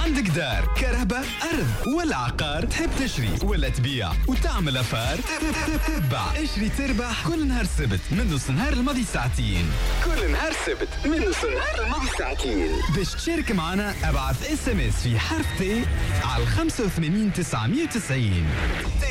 عندك دار، كهرباء، أرض ولا عقار، تحب تشري ولا تبيع وتعمل أفار؟ تبع اشري تربح كل نهار سبت من نص نهار الماضي ساعتين. كل نهار سبت من نص نهار الماضي ساعتين. باش تشارك معنا ابعث SMS في حرف T على 85 990.